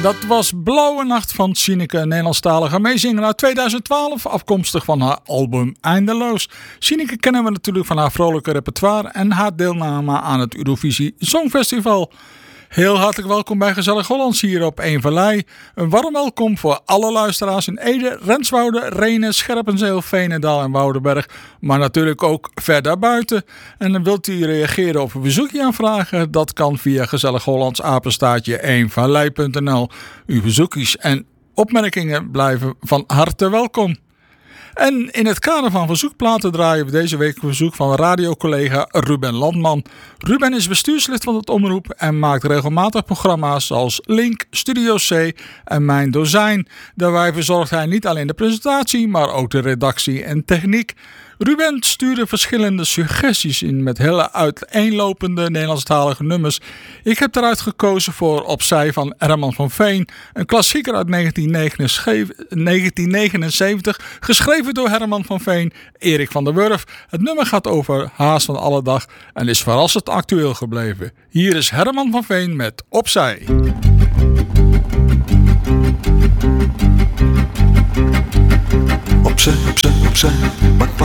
Dat was Blauwe Nacht van Sineke, een Nederlandstalige meezinger uit 2012, afkomstig van haar album Eindeloos. Sineke kennen we natuurlijk van haar vrolijke repertoire en haar deelname aan het Eurovisie Songfestival. Heel hartelijk welkom bij Gezellig Hollands hier op Eén Vallei. Een warm welkom voor alle luisteraars in Ede, Renswoude, Rhenen, Scherpenzeel, Veenendaal en Woudenberg. Maar natuurlijk ook verder buiten. En dan wilt u reageren of een verzoekje aanvragen? Dat kan via gezellighollandsapenstaartje1vallei.nl. Uw verzoekjes en opmerkingen blijven van harte welkom. En in het kader van verzoekplaten draaien we deze week een verzoek van radiocollega Ruben Landman. Ruben is bestuurslid van het Omroep en maakt regelmatig programma's als Link, Studio C en Mijn Dozijn. Daarbij verzorgt hij niet alleen de presentatie, maar ook de redactie en techniek. Ruben stuurde verschillende suggesties in met hele uiteenlopende Nederlandstalige nummers. Ik heb eruit gekozen voor Opzij van Herman van Veen, een klassieker uit 1979, geschreven door Herman van Veen, Erik van der Wurf. Het nummer gaat over haast van alle dag en is verrassend actueel gebleven. Hier is Herman van Veen met Opzij. Opzij, opzij, opzij, pak